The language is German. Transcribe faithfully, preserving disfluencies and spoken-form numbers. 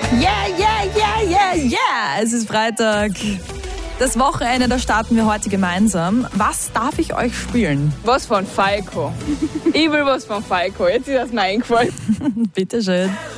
Yeah, yeah, yeah, yeah, yeah. Es ist Freitag. Das Wochenende, da starten wir heute gemeinsam. Was darf ich euch spielen? Was von Falco. Ich will was von Falco. Jetzt ist das mir eingefallen. Bitteschön.